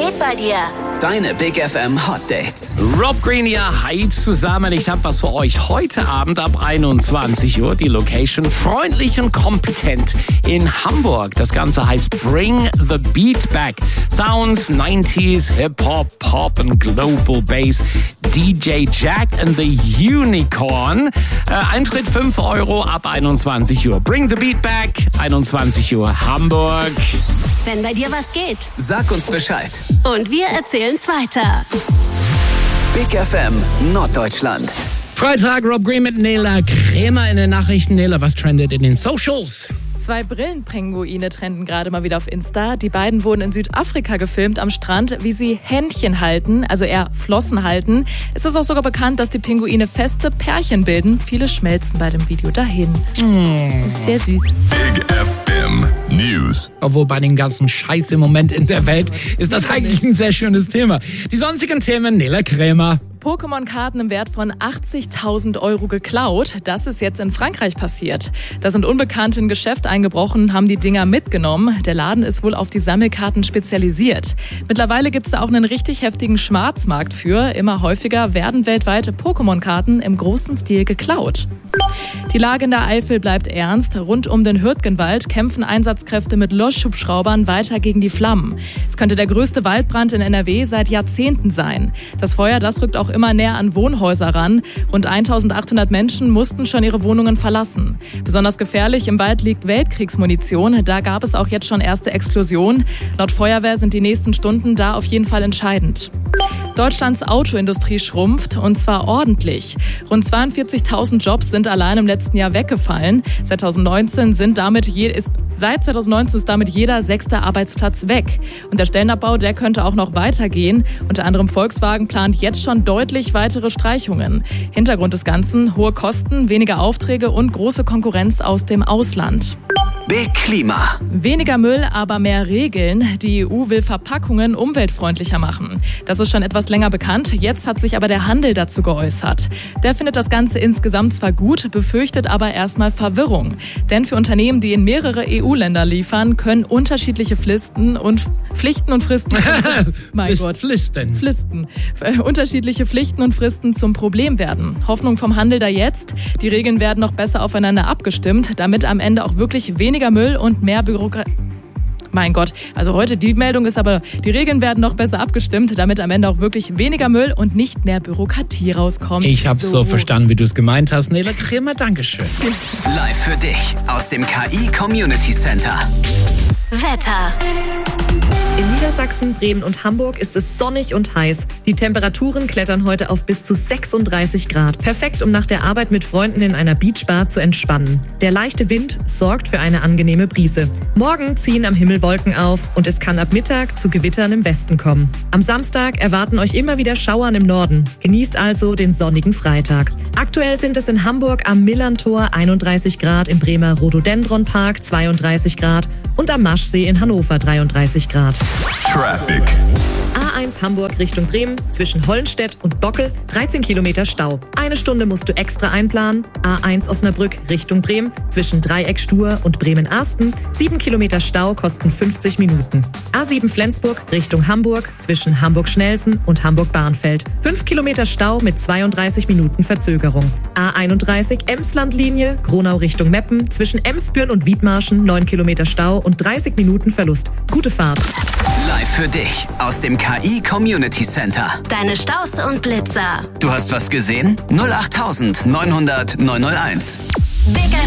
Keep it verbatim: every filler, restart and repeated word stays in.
geht bei dir? Deine Big F M Hot Dates. Rob Green hier, hi zusammen. Ich habe was für euch heute Abend ab einundzwanzig Uhr. Die Location freundlich und kompetent in Hamburg. Das Ganze heißt Bring the Beat Back. Sounds, nineties, Hip-Hop, Pop und Global Bass. D J Jack and the Unicorn. Äh, Eintritt fünf Euro ab einundzwanzig Uhr. Bring the Beat Back, einundzwanzig Uhr Hamburg. Wenn bei dir was geht. Sag uns Bescheid. Und wir erzählen's weiter. Big F M Norddeutschland. Freitag, Rob Green mit Nela Krämer in den Nachrichten. Nela, was trendet in den Socials? Zwei Brillenpinguine trenden gerade mal wieder auf Insta. Die beiden wurden in Südafrika gefilmt am Strand, wie sie Händchen halten, also eher Flossen halten. Es ist auch sogar bekannt, dass die Pinguine feste Pärchen bilden. Viele schmelzen bei dem Video dahin. Mm. Sehr süß. Big F M News. Obwohl bei den ganzen Scheiß im Moment in der Welt ist das eigentlich ein sehr schönes Thema. Die sonstigen Themen, Nela Krämer. Pokémon-Karten im Wert von achtzigtausend Euro geklaut. Das ist jetzt in Frankreich passiert. Da sind Unbekannte in ein Geschäft eingebrochen, haben die Dinger mitgenommen. Der Laden ist wohl auf die Sammelkarten spezialisiert. Mittlerweile gibt es da auch einen richtig heftigen Schwarzmarkt für. Immer häufiger werden weltweite Pokémon-Karten im großen Stil geklaut. Die Lage in der Eifel bleibt ernst. Rund um den Hürtgenwald kämpfen Einsatzkräfte mit Löschhubschraubern weiter gegen die Flammen. Es könnte der größte Waldbrand in N R W seit Jahrzehnten sein. Das Feuer, das rückt auch immer näher an Wohnhäuser ran. Rund eintausendachthundert Menschen mussten schon ihre Wohnungen verlassen. Besonders gefährlich im Wald liegt Weltkriegsmunition. Da gab es auch jetzt schon erste Explosionen. Laut Feuerwehr sind die nächsten Stunden da auf jeden Fall entscheidend. Deutschlands Autoindustrie schrumpft, und zwar ordentlich. Rund zweiundvierzigtausend Jobs sind allein im letzten Jahr weggefallen. Seit zweitausendneunzehn, sind damit je, ist, seit zweitausendneunzehn ist damit jeder sechste Arbeitsplatz weg. Und der Stellenabbau, der könnte auch noch weitergehen. Unter anderem Volkswagen plant jetzt schon deutlich weitere Streichungen. Hintergrund des Ganzen: hohe Kosten, weniger Aufträge und große Konkurrenz aus dem Ausland. Big Klima. Weniger Müll, aber mehr Regeln. Die E U will Verpackungen umweltfreundlicher machen. Das ist schon etwas länger bekannt. Jetzt hat sich aber der Handel dazu geäußert. Der findet das Ganze insgesamt zwar gut, befürchtet aber erstmal Verwirrung. Denn für Unternehmen, die in mehrere E U-Länder liefern, können unterschiedliche Pflichten und Pflichten und Fristen. mein Gott. Pflichten. Pflichten. Äh, unterschiedliche Pflichten und Fristen zum Problem werden. Hoffnung vom Handel da jetzt. Die Regeln werden noch besser aufeinander abgestimmt, damit am Ende auch wirklich weniger Müll und mehr Bürokratie. Mein Gott, also heute die Meldung ist aber, die Regeln werden noch besser abgestimmt, damit am Ende auch wirklich weniger Müll und nicht mehr Bürokratie rauskommt. Ich hab's so, so verstanden, wie du es gemeint hast. Nela Krämer, Dankeschön. Live für dich aus dem K I Community Center. Wetter. In Niedersachsen, Bremen und Hamburg ist es sonnig und heiß. Die Temperaturen klettern heute auf bis zu sechsunddreißig Grad. Perfekt, um nach der Arbeit mit Freunden in einer Beachbar zu entspannen. Der leichte Wind sorgt für eine angenehme Brise. Morgen ziehen am Himmel Wolken auf und es kann ab Mittag zu Gewittern im Westen kommen. Am Samstag erwarten euch immer wieder Schauern im Norden. Genießt also den sonnigen Freitag. Aktuell sind es in Hamburg am Millerntor einunddreißig Grad, im Bremer Rhododendronpark zweiunddreißig Grad und am Maschsee in Hannover dreiunddreißig Grad. Traffic. A eins Hamburg Richtung Bremen, zwischen Hollenstedt und Bockel, dreizehn Kilometer Stau. Eine Stunde musst du extra einplanen. A eins Osnabrück Richtung Bremen, zwischen Dreieck-Stur und Bremen-Arsten, sieben Kilometer Stau kosten fünfzig Minuten. A sieben Flensburg Richtung Hamburg, zwischen Hamburg-Schnelsen und Hamburg-Bahnfeld, fünf Kilometer Stau mit zweiunddreißig Minuten Verzögerung. A einunddreißig Emslandlinie, Gronau Richtung Meppen, zwischen Emsbüren und Wiedmarschen, neun Kilometer Stau und dreißig Minuten Verlust. Gute Fahrt. Live für dich aus dem K I Community Center. Deine Staus und Blitzer. Du hast was gesehen? null acht neunhundert neunhunderteins. Big